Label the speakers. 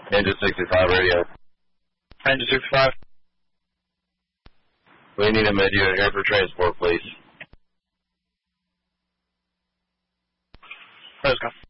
Speaker 1: Engine 65 radio.
Speaker 2: Engine 65.
Speaker 1: We need a mid-unit here for transport, please.
Speaker 2: Let's go.